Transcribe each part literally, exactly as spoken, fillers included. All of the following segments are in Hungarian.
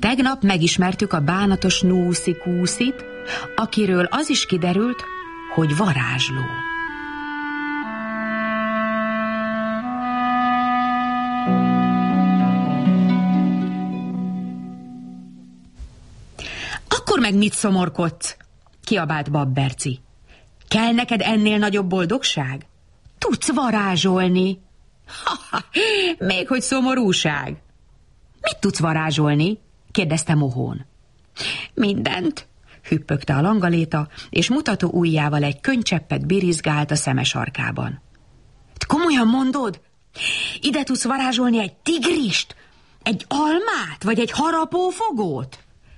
Tegnap megismertük a bánatos Núszi-Kúszit, akiről az is kiderült, hogy varázsló. Akkor meg mit szomorkodsz? Kiabált Babberci. Kell neked ennél nagyobb boldogság? Tudsz varázsolni. Ha-ha, még hogy szomorúság. Mit tudsz varázsolni? Kérdezte mohón. Mindent, hüppögte a langaléta, és mutató ujjával egy könycseppet birizgált a szeme sarkában. Komolyan mondod? Ide tudsz varázsolni egy tigrist? Egy almát? Vagy egy harapófogót?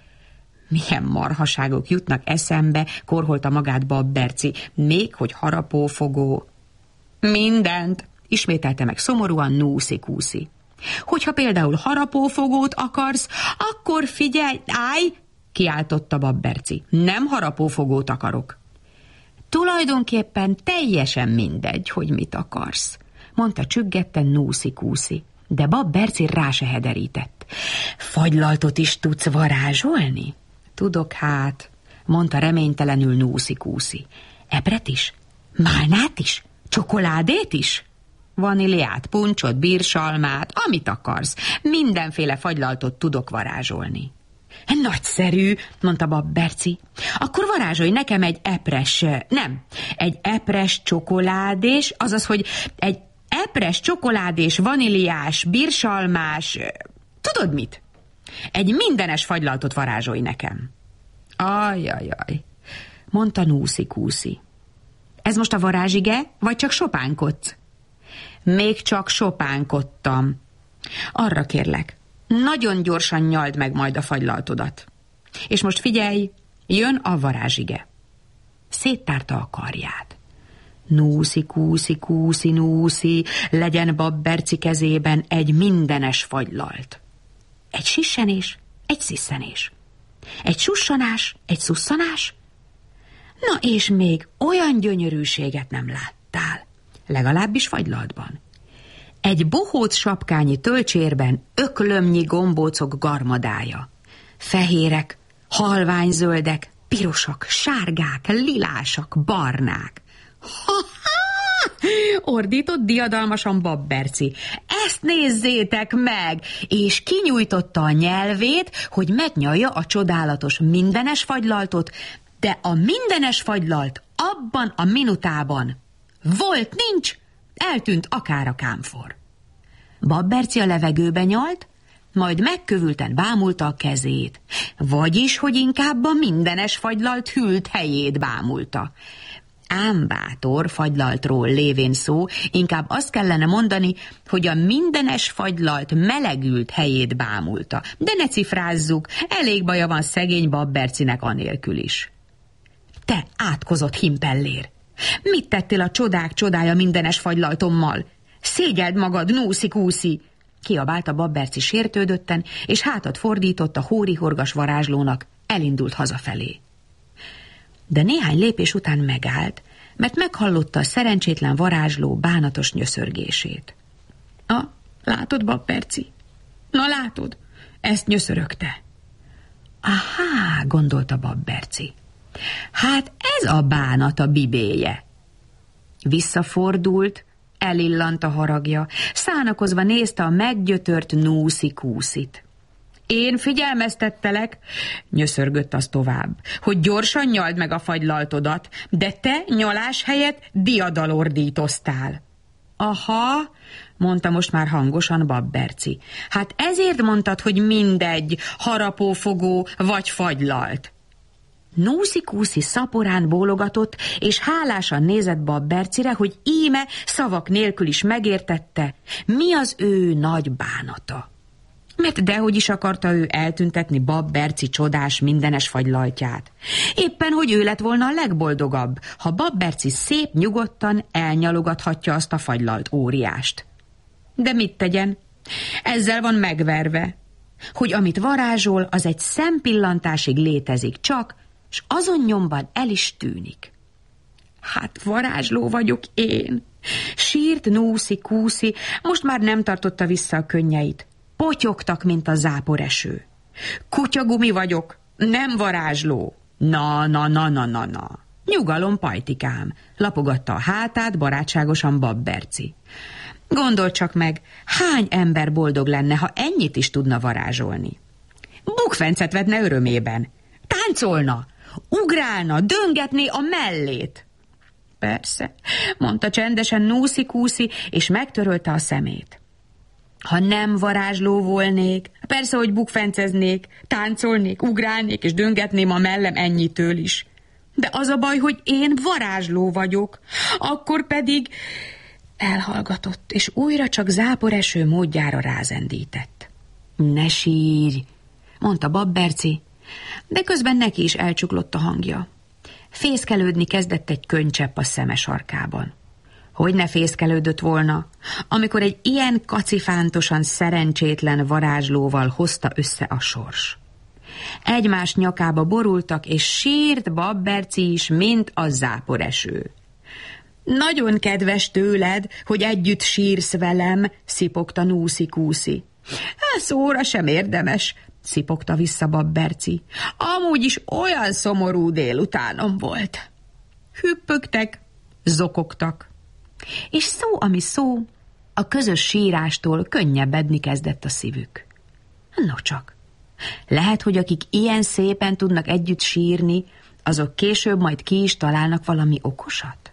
Milyen marhaságok jutnak eszembe, korholta magát Babberci, még hogy harapófogó. Mindent, ismételte meg szomorúan Núszi-Kúszi. Hogyha például harapófogót akarsz, akkor figyelj, állj, kiáltotta Babberci. Nem harapófogót akarok. Tulajdonképpen teljesen mindegy, hogy mit akarsz, mondta csüggetten Núszi-Kúszi, de Babberci rá se hederített. Fagylaltot is tudsz varázsolni? Tudok hát, mondta reménytelenül Núszi-Kúszi. Epret is? Málnát is? Csokoládét is? Vaníliát, puncsot, bírsalmát, amit akarsz. Mindenféle fagylaltot tudok varázsolni. Nagyszerű, mondta Babberci. Akkor varázsolj nekem egy epres, nem, egy epres csokoládés, azaz, hogy egy epres csokoládés, vaníliás, bírsalmás, tudod mit? Egy mindenes fagylaltot varázsolj nekem. Ajajaj, mondta Núszi-Kúszi. Ez most a varázsige, vagy csak sopánkodsz? Még csak sopánkodtam. Arra kérlek, nagyon gyorsan nyald meg majd a fagylaltodat. És most figyelj, jön a varázsige. Széttárta a karját. Núszi-Kúszi, Kúszi, Núszi, legyen Babberci kezében egy mindenes fagylalt. Egy sissenés, egy sziszenés. Egy sussanás, egy szusszanás. Na és még olyan gyönyörűséget nem láttál, legalábbis fagylaltban. Egy bohóc sapkányi tölcsérben öklömnyi gombócok garmadája. Fehérek, halványzöldek, pirosak, sárgák, lilásak, barnák. Ha-ha! Ordított diadalmasan Babberci. Ezt nézzétek meg! És kinyújtotta a nyelvét, hogy megnyalja a csodálatos mindenes fagylaltot, de a mindenes fagylalt abban a minutában volt, nincs, eltűnt akár a kámfor. Babberci a levegőbe nyalt, majd megkövülten bámulta a kezét, vagyis, hogy inkább a mindenes fagylalt hűlt helyét bámulta. Ám bátor fagylaltról lévén szó, inkább azt kellene mondani, hogy a mindenes fagylalt melegült helyét bámulta. De ne cifrázzuk, elég baja van szegény Babbercinek anélkül is. Te átkozott himpellér! Mit tettél a csodák csodája mindenes fagylaltommal? Szégyeld magad, Núszi-Kúszi! Kiabálta Babberci sértődötten, és hátat fordított a hórihorgas varázslónak, elindult hazafelé. De néhány lépés után megállt, mert meghallotta a szerencsétlen varázsló bánatos nyöszörgését. Ah, látod, Babberci? Na látod, ezt nyöszörögte. Ahá, gondolta Babberci. Hát ez a bánat a bibéje. Visszafordult, elillant a haragja, szánakozva nézte a meggyötört Núszi-Kúszit. Én figyelmeztettelek, nyöszörgött az tovább, hogy gyorsan nyald meg a fagylaltodat, de te nyalás helyett diadalordítoztál. Aha, mondta most már hangosan Babberci. Hát ezért mondtad, hogy mindegy, harapófogó vagy fagylalt. Núszi-Kúszi szaporán bólogatott, és hálásan nézett Babbercire, hogy íme szavak nélkül is megértette, mi az ő nagy bánata. Mert dehogy is akarta ő eltüntetni Babberci csodás mindenes fagylaltját. Éppen, hogy ő lett volna a legboldogabb, ha Babberci szép nyugodtan elnyalogathatja azt a fagylalt óriást. De mit tegyen? Ezzel van megverve, hogy amit varázsol, az egy szempillantásig létezik csak, s azon nyomban el is tűnik. Hát varázsló vagyok én. Sírt Núszi-Kúszi, most már nem tartotta vissza a könnyeit. Potyogtak, mint a záporeső. Kutyagumi vagyok, nem varázsló. Na, na, na, na, na, na. Nyugalom, pajtikám, lapogatta a hátát barátságosan Babberci. Gondolj csak meg, hány ember boldog lenne, ha ennyit is tudna varázsolni. Bukfencet vetne örömében, táncolna, ugrálna, döngetné a mellét. Persze, mondta csendesen Nuszi-Kúszi, és megtörölte a szemét. Ha nem varázsló volnék, persze, hogy bukfenceznék, táncolnék, ugrálnék, és döngetném a mellem ennyitől is. De az a baj, hogy én varázsló vagyok, akkor pedig... Elhallgatott, és újra csak záporeső módjára rázendített. Ne sírj, mondta Babberci, de közben neki is elcsuklott a hangja. Fészkelődni kezdett egy könycsepp a szeme sarkában. Hogy ne fészkelődött volna, amikor egy ilyen kacifántosan szerencsétlen varázslóval hozta össze a sors. Egymás nyakába borultak, és sírt Babberci is, mint a záporeső. Nagyon kedves tőled, hogy együtt sírsz velem, szipogta Nuszi-Kúszi. Szóra sem érdemes, szipogta vissza Babberci. Amúgy is olyan szomorú délutánom volt. Hüppögtek, zokogtak. És szó, ami szó, a közös sírástól könnyebbedni kezdett a szívük. No csak, lehet, hogy akik ilyen szépen tudnak együtt sírni, azok később majd ki is találnak valami okosat?